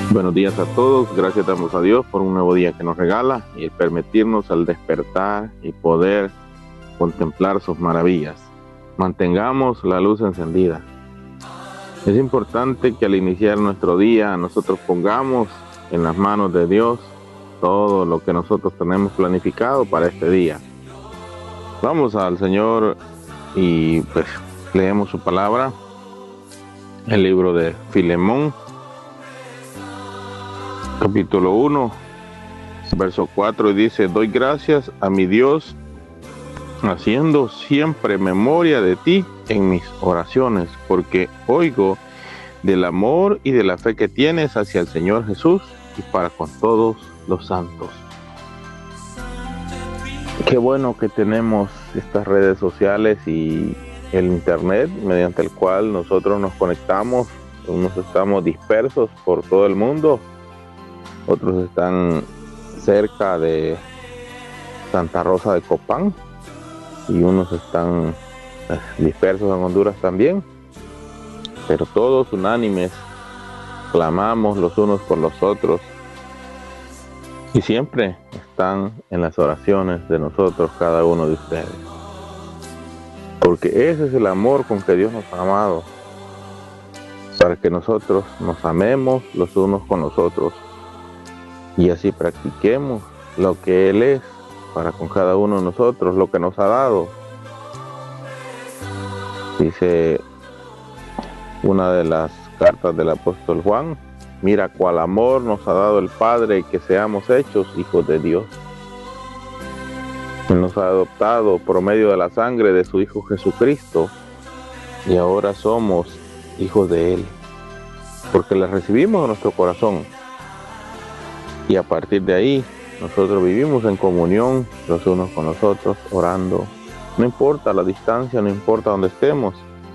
Buenos días a todos, gracias damos a Dios por un nuevo día que nos regala y el permitirnos al despertar y poder contemplar sus maravillas. Mantengamos la luz encendida. Es importante que al iniciar nuestro día nosotros pongamos en las manos de Dios todo lo que nosotros tenemos planificado para este día. Vamos al Señor y pues leemos su palabra, el libro de Filemón, capítulo 1, verso 4, y dice: doy gracias a mi Dios, haciendo siempre memoria de ti en mis oraciones, porque oigo del amor y de la fe que tienes hacia el Señor Jesús y para con todos los santos. Qué bueno que tenemos estas redes sociales y el internet mediante el cual nosotros nos conectamos. Unos estamos dispersos por todo el mundo, otros están cerca de Santa Rosa de Copán y unos están dispersos en Honduras también, pero todos unánimes clamamos los unos por los otros y siempre están en las oraciones de nosotros, cada uno de ustedes, porque ese es el amor con que Dios nos ha amado, para que nosotros nos amemos los unos con los otros y así practiquemos lo que Él es para con cada uno de nosotros, lo que nos ha dado. Dice una de las cartas del apóstol Juan: mira cuál amor nos ha dado el Padre, que seamos hechos hijos de Dios. Él nos ha adoptado por medio de la sangre de su Hijo Jesucristo y ahora somos hijos de Él, porque le recibimos en nuestro corazón. Y a partir de ahí, nosotros vivimos en comunión los unos con los otros, orando. No importa la distancia, no importa dónde estemos.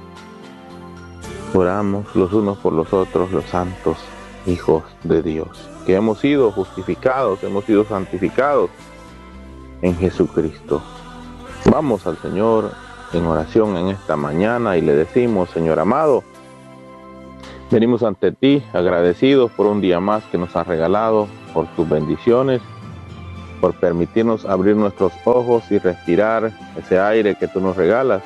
Oramos los unos por los otros, los santos hijos de Dios, que hemos sido justificados, hemos sido santificados en Jesucristo. Vamos al Señor en oración en esta mañana y le decimos: Señor amado, venimos ante ti agradecidos por un día más que nos has regalado, por tus bendiciones, por permitirnos abrir nuestros ojos y respirar ese aire que tú nos regalas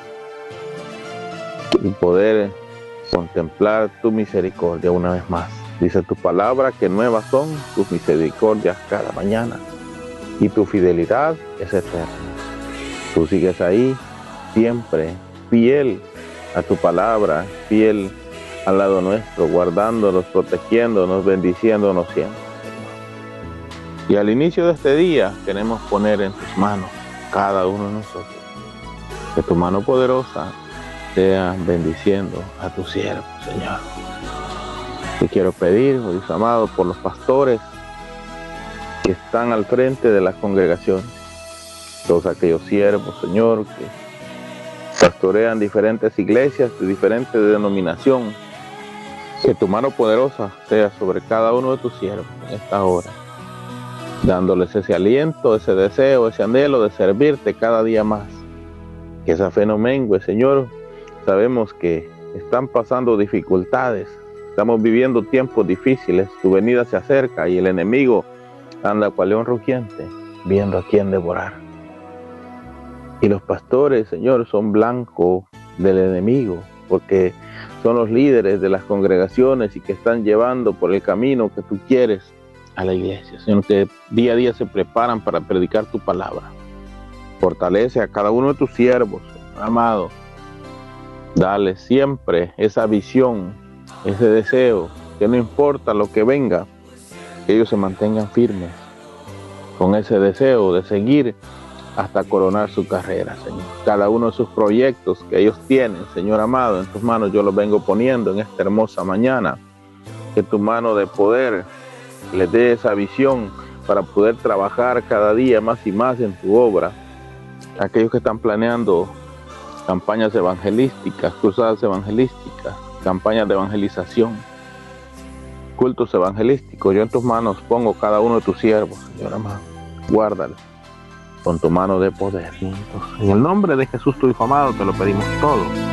y poder contemplar tu misericordia una vez más. Dice tu palabra que nuevas son tus misericordias cada mañana y tu fidelidad es eterna. Tú sigues ahí siempre, fiel a tu palabra, fiel al lado nuestro, guardándonos, protegiéndonos, bendiciéndonos siempre. Y al inicio de este día queremos poner en tus manos cada uno de nosotros, que tu mano poderosa sea bendiciendo a tu siervo, Señor. Te quiero pedir, oh Dios amado, por los pastores que están al frente de la congregación, todos aquellos siervos, Señor, que pastorean diferentes iglesias de diferente denominación, que tu mano poderosa sea sobre cada uno de tus siervos en esta hora, dándoles ese aliento, ese deseo, ese anhelo de servirte cada día más. Que esa fe no mengue, Señor. Sabemos que están pasando dificultades, estamos viviendo tiempos difíciles, tu venida se acerca y el enemigo anda cual león rugiente, viendo a quién devorar. Y los pastores, Señor, son blanco del enemigo, porque son los líderes de las congregaciones y que están llevando por el camino que tú quieres a la iglesia, Señor, que día a día se preparan para predicar tu palabra. Fortalece a cada uno de tus siervos, Señor amado. Dale siempre esa visión, ese deseo, que no importa lo que venga, que ellos se mantengan firmes con ese deseo de seguir hasta coronar su carrera, Señor. Cada uno de sus proyectos que ellos tienen, Señor amado, en tus manos yo los vengo poniendo en esta hermosa mañana. Que tu mano de poder les dé esa visión para poder trabajar cada día más y más en tu obra. Aquellos que están planeando campañas evangelísticas, cruzadas evangelísticas, campañas de evangelización, cultos evangelísticos, yo en tus manos pongo cada uno de tus siervos, Señor amado. Guárdalo con tu mano de poder. En el nombre de Jesús, tu Hijo amado, te lo pedimos todo.